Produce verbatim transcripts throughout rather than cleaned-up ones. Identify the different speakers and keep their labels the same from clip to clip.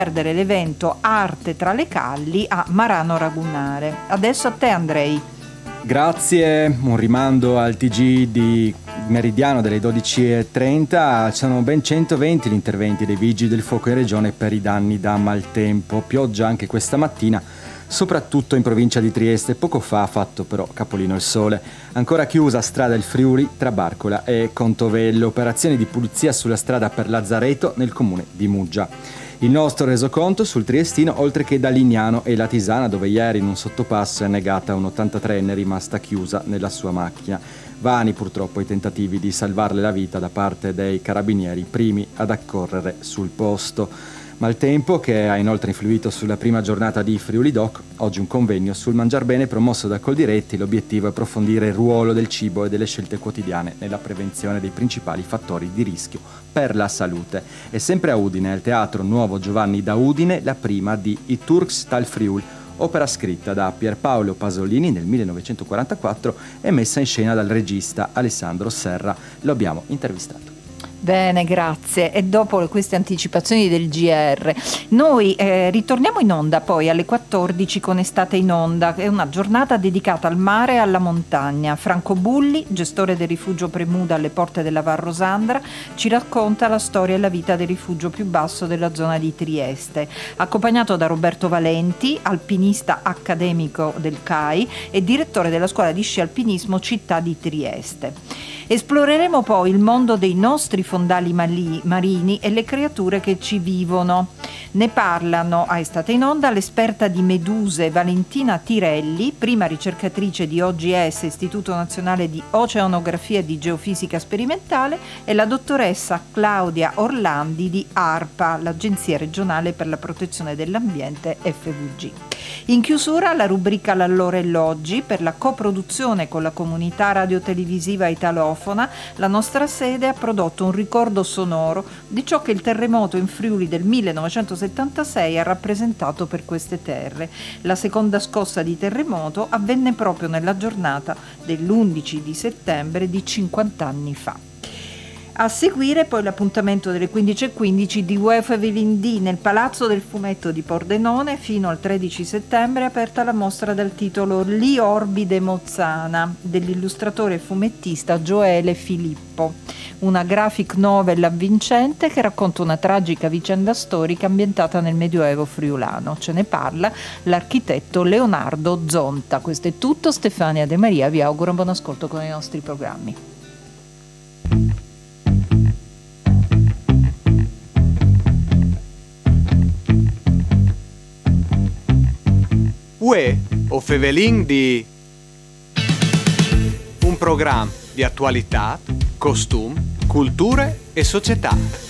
Speaker 1: perdere l'evento Arte tra le Calli a Marano Ragunare. Adesso a te, Andrei.
Speaker 2: Grazie, un rimando al T G di meridiano delle dodici e trenta. Sono ben centoventi gli interventi dei vigili del fuoco in regione per i danni da maltempo. Pioggia anche questa mattina, soprattutto in provincia di Trieste. Poco fa ha fatto però capolino il sole. Ancora chiusa strada il Friuli tra Barcola e Contovello. Operazioni di pulizia sulla strada per Lazzareto nel comune di Muggia. Il nostro resoconto sul Triestino, oltre che da Lignano e Latisana, dove ieri in un sottopasso è annegata un'ottantatreenne rimasta chiusa nella sua macchina. Vani purtroppo i tentativi di salvarle la vita da parte dei carabinieri, primi ad accorrere sul posto. Maltempo che ha inoltre influito sulla prima giornata di Friuli Doc. Oggi un convegno sul mangiar bene promosso da Coldiretti. L'obiettivo è approfondire il ruolo del cibo e delle scelte quotidiane nella prevenzione dei principali fattori di rischio per la salute. E sempre a Udine, al Teatro Nuovo Giovanni da Udine, la prima di I Turks tal Friul, opera scritta da Pierpaolo Pasolini nel millenovecentoquarantaquattro e messa in scena dal regista Alessandro Serra. Lo abbiamo intervistato.
Speaker 1: Bene, grazie. E dopo queste anticipazioni del G R, noi eh, ritorniamo in onda poi alle quattordici con Estate in Onda, che è una giornata dedicata al mare e alla montagna. Franco Bulli, gestore del rifugio Premuda alle porte della Val Rosandra, ci racconta la storia e la vita del rifugio più basso della zona di Trieste, accompagnato da Roberto Valenti, alpinista accademico del C A I e direttore della scuola di sci alpinismo Città di Trieste. Esploreremo poi il mondo dei nostri fondali marini e le creature che ci vivono. Ne parlano a Estate in Onda l'esperta di meduse Valentina Tirelli, prima ricercatrice di O G S, Istituto Nazionale di Oceanografia e di Geofisica Sperimentale, e la dottoressa Claudia Orlandi di ARPA, l'Agenzia regionale per la protezione dell'ambiente F V G. In chiusura la rubrica L'Allora e l'Oggi per la coproduzione con la comunità radiotelevisiva italofona. La nostra sede ha prodotto un ricordo sonoro di ciò che il terremoto in Friuli del millenovecentosettantasei ha rappresentato per queste terre. La seconda scossa di terremoto avvenne proprio nella giornata dell'undici di settembre di cinquanta anni fa. A seguire poi l'appuntamento delle quindici e quindici di U E F Velindì nel Palazzo del Fumetto di Pordenone. Fino al tredici settembre è aperta la mostra dal titolo Li Orbi de Mozzana dell'illustratore e fumettista Gioele Filippo, una graphic novel avvincente che racconta una tragica vicenda storica ambientata nel Medioevo friulano. Ce ne parla l'architetto Leonardo Zonta. Questo è tutto, Stefania De Maria vi auguro un buon ascolto con i nostri programmi.
Speaker 3: U E o Fevelin di un programma di attualità, costumi, culture e società.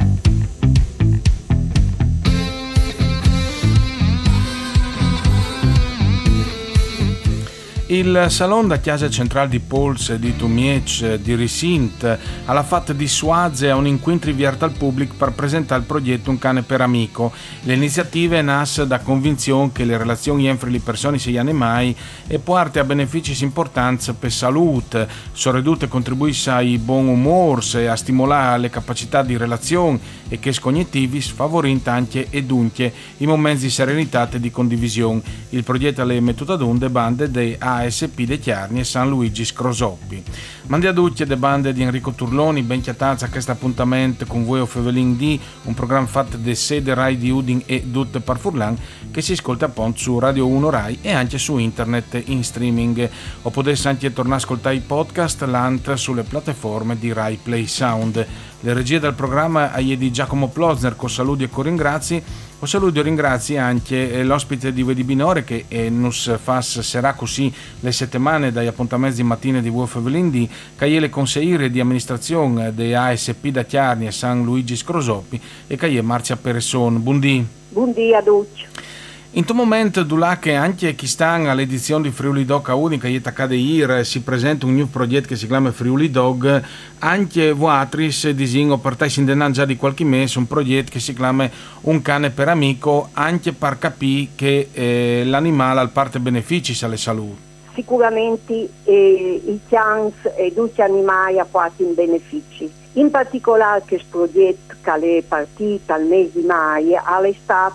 Speaker 4: Il salon da chiesa centrale di Pols, di Tumiec, di Risint, alla fatta di Suaze a un incontro avviato al pubblico per presentare il progetto Un cane per amico. L'iniziativa nasce da convinzione che le relazioni entre le persone siano mai e porta a benefici importanti per salute, soprattutto contribuisce ai buon umore e a stimolare le capacità di relazione e che cognitivi favorendo anche e dunque i momenti di serenità e di condivisione. Il progetto è mettuto ad bande dei A S P de Chiarni e San Luigi Scrosoppi. Mandi a tutti de bande di Enrico Turloni, ben chiatazza a questo appuntamento con voi o Fevelin D, un programma fatto de sede Rai di Udin e Dutte par Furlan che si ascolta appunto su Radio uno Rai e anche su internet in streaming. O potete anche tornare a ascoltare i podcast l'ant sulle piattaforme di Rai Play Sound. Le regie del programma è di Giacomo Plozner con saluti e coringrazi. Un saluto e ringrazi anche l'ospite di Vedi Binore che eh, nos fas sarà così le settimane dagli appuntamenti di mattina di W F Velindì, che è le consigliere di amministrazione de A S P da Chiarni e San Luigi Scrosoppi e che è Marzia Peresson. Buondì.
Speaker 5: Buondì a tutti.
Speaker 4: In questo momento, Dula, che anche chi sta all'edizione di Friuli Dog a Udine, che è accade ieri, si presenta un nuovo progetto che si chiama Friuli Dog, anche Voatris disingo per te sindenan già di qualche mese un progetto che si chiama Un cane per amico, anche per capire che eh, l'animale ha parte benefici alle salute.
Speaker 5: sicuramente eh, i chians e tutti gli animali hanno fatto in benefici. In particolare questo progetto che è partito al mese di maio è stato